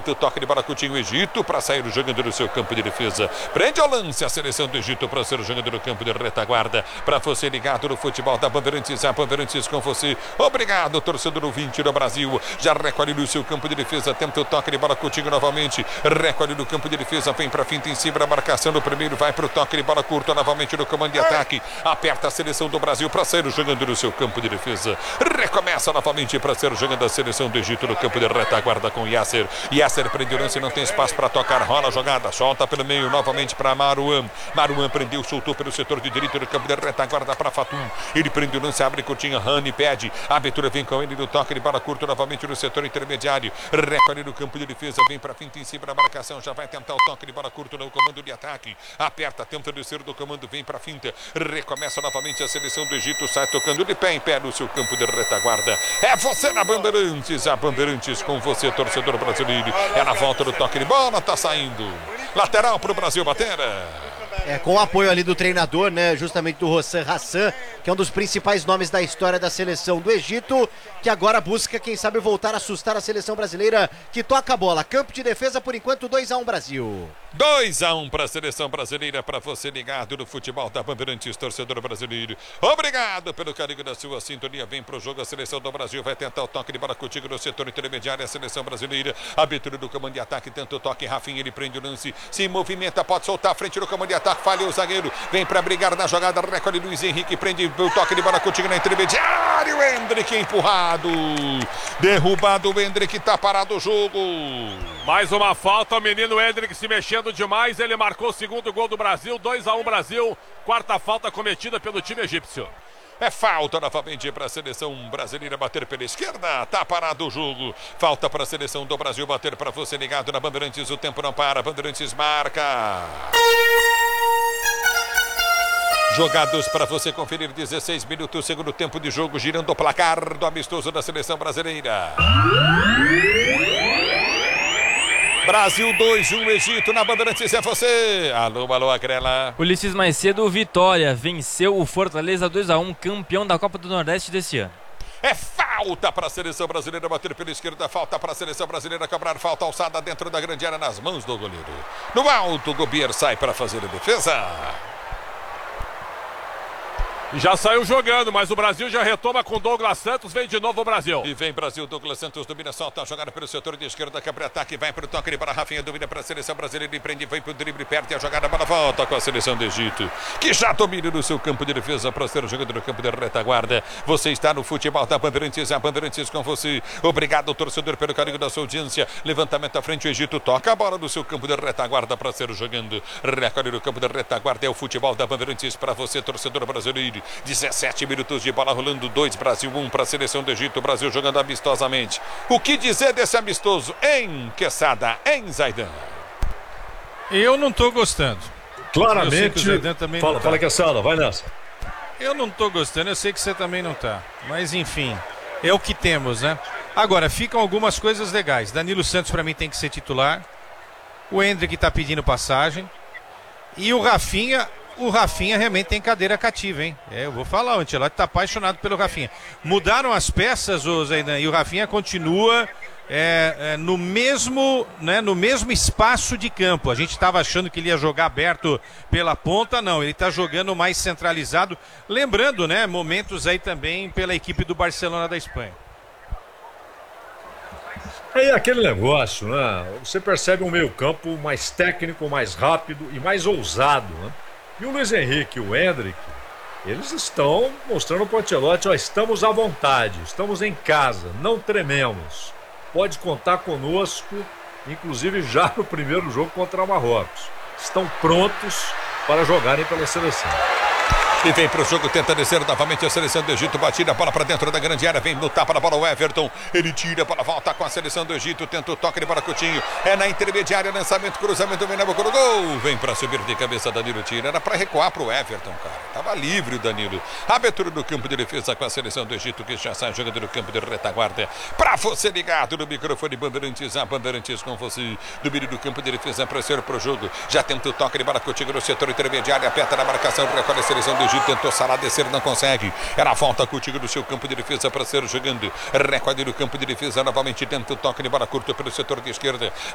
tenta o toque de bola Coutinho, Egito para sair jogando no seu campo de defesa. Prende ao lance a seleção do Egito para ser jogando no campo de retaguarda. Para você ligado no futebol da Bandeirantes, a Bandeirantes com você. Obrigado, torcedor ouvinte do Brasil. Já recolhe no seu campo de defesa, tenta o toque de bola Coutinho novamente. Recolhe no campo de defesa, vem para finta em cima da marcação do primeiro, vai para o toque de bola curto novamente no comando de ataque. Aperta a seleção do Brasil para sair jogando no seu campo de defesa. Recomeça novamente para ser jogando a seleção do Egito no campo de retaguarda com Yasser. Yasser prende o lance, não tem espaço para tocar, rola a jogada, solta pelo meio novamente para Marouane. Marouane prendeu, soltou pelo setor de direito do campo de retaguarda para Fatum. Ele prende o lance, abre Coutinho, Rani pede. A abertura vem com ele no toque de bola curto novamente no setor intermediário. Recolhe no campo de defesa, vem para finta em cima da marcação, já vai tentar o toque de bola curto no comando de ataque. Aperta, tenta descer do comando, vem para finta. Recomeça novamente a seleção do Egito, sai tocando de pé em pé no seu campo de retaguarda. É você na Bandeirantes, a Bandeirantes com você, torcedor brasileiro. É na volta do toque de bola, tá saindo. Lateral pro Brasil bater. Com o apoio ali do treinador, né, justamente do Hossam Hassan, que é um dos principais nomes da história da seleção do Egito, que agora busca, quem sabe, voltar a assustar a seleção brasileira, que toca a bola. Campo de defesa, por enquanto, 2-1 Brasil. 2-1 para a seleção brasileira, para você ligado no futebol da Bandeirantes, torcedor brasileiro. Obrigado pelo carinho da sua sintonia. Vem pro jogo a seleção do Brasil, vai tentar o toque de bola contigo no setor intermediário, a seleção brasileira. Abertura do comando de ataque, tenta o toque, Rafinha, ele prende o lance, se movimenta, pode soltar a frente do comando de ataque, falhou o zagueiro, vem para brigar na jogada, recolhe Luiz Henrique, prende o toque de bola contigo na intermediária, o Endrick empurrado, derrubado, o Endrick, tá parado o jogo. Mais uma falta, o menino Endrick se mexendo demais, ele marcou o segundo gol do Brasil, 2-1 Brasil, quarta falta cometida pelo time egípcio. É falta novamente para a seleção brasileira bater pela esquerda. Tá parado o jogo. Falta para a seleção do Brasil bater para você ligado na Bandeirantes. O tempo não para. Bandeirantes marca. Jogados para você conferir 16 minutos, segundo tempo de jogo, girando o placar do amistoso da seleção brasileira. Brasil 2-1, Egito na Bandeirantes, é você. Alô, Agrela. Ulisses, mais cedo, o Vitória venceu o Fortaleza 2-1, campeão da Copa do Nordeste desse ano. É falta para a seleção brasileira bater pela esquerda, falta para a seleção brasileira cobrar falta alçada dentro da grande área nas mãos do goleiro. No alto, Gobier sai para fazer a defesa. Já saiu jogando, mas o Brasil já retoma com Douglas Santos, vem de novo o Brasil. E vem Brasil, Douglas Santos domina, solta a jogada pelo setor de esquerda, quebra ataque, vai para o toque de bola, Rafinha domina para a seleção brasileira, empreende, vem para o drible, perde a jogada, a bola volta com a seleção do Egito, que já domina no seu campo de defesa para ser jogando no campo de retaguarda. Você está no futebol da Bandeirantes, a Bandeirantes com você. Obrigado, torcedor, pelo carinho da sua audiência. Levantamento à frente, o Egito toca a bola no seu campo de retaguarda para ser jogando. Recolhe no campo de retaguarda, é o futebol da Bandeirantes para você, torcedor brasileiro. 17 minutos de bola rolando, 2 Brasil, 1 para a seleção do Egito, Brasil jogando amistosamente. O que dizer desse amistoso, hein, Quesada, hein, Zaidan? Eu não tô gostando. Claramente. Fala, Quesada, vai nessa. Eu não tô gostando, eu sei que você também não tá. Mas enfim, é o que temos, né? Agora, ficam algumas coisas legais. Danilo Santos pra mim tem que ser titular. O Endrick tá pedindo passagem. E o Rafinha realmente tem cadeira cativa, hein? Eu vou falar, o Ancelotti tá apaixonado pelo Rafinha. Mudaram as peças, Zaidan, e o Rafinha continua no mesmo espaço de campo. A gente estava achando que ele ia jogar aberto pela ponta, não, ele está jogando mais centralizado, lembrando, né, momentos aí também pela equipe do Barcelona da Espanha. É aquele negócio, né? Você percebe um meio-campo mais técnico, mais rápido e mais ousado, né? E o Luiz Henrique e o Endrick, eles estão mostrando para o Ancelotti, estamos à vontade, estamos em casa, não trememos. Pode contar conosco, inclusive já no primeiro jogo contra o Marrocos. Estão prontos para jogarem pela seleção. E vem pro jogo, tenta descer novamente a seleção do Egito, batida a bola para dentro da grande área, vem no tapa da bola o Everton, ele tira para volta com a seleção do Egito, tenta o toque de bola Coutinho, é na intermediária, lançamento, cruzamento, vem na boca do gol, vem para subir de cabeça, Danilo tira, era para recuar pro Everton, cara, tava livre o Danilo. Abertura do campo de defesa com a seleção do Egito, que já sai jogando no campo de retaguarda, para você ligado no microfone Bandeirantes, a Bandeirantes com você, do meio do campo de defesa, para ser pro jogo, já tenta o toque de bola Coutinho no setor intermediário, aperta na marcação, recolhe a seleção do Egito, tentou Salah descer, não consegue. Era a volta Coutinho do seu campo de defesa para ser jogando. Recolhe no campo de defesa novamente, tenta o toque de bola curto pelo setor de esquerda.